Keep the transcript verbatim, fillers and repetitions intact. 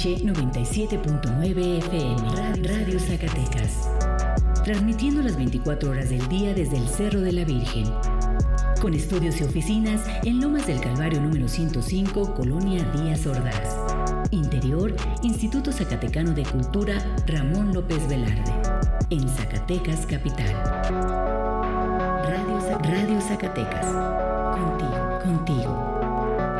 H noventa y siete punto nueve F M, Radio, Radio Zacatecas. Transmitiendo las veinticuatro horas del día desde el Cerro de la Virgen. Con estudios y oficinas en Lomas del Calvario número ciento cinco, Colonia Díaz Ordaz. Interior, Instituto Zacatecano de Cultura Ramón López Velarde. En Zacatecas, capital. Radio, Radio Zacatecas. Contigo, contigo.